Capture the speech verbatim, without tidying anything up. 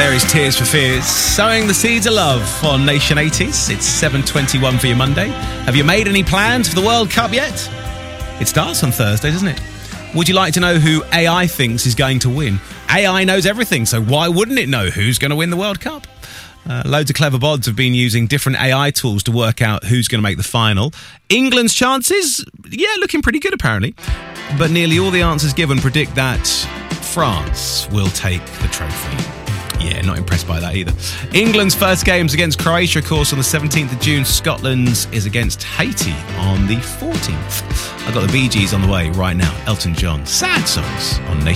There is Tears for Fears, sowing the seeds of love on Nation eighties. It's seven twenty-one for your Monday. Have you made any plans for the World Cup yet? It starts on Thursday, doesn't it? Would you like to know who A I thinks is going to win? A I knows everything, so why wouldn't it know who's going to win the World Cup? Uh, loads of clever bods have been using different A I tools to work out who's going to make the final. England's chances, yeah, looking pretty good apparently. But nearly all the answers given predict that France will take the trophy. Yeah, not impressed by that either. England's first game's against Croatia, of course, on the seventeenth of June. Scotland's is against Haiti on the fourteenth. I've got the Bee Gees on the way right now. Elton John. Sad songs on Nation.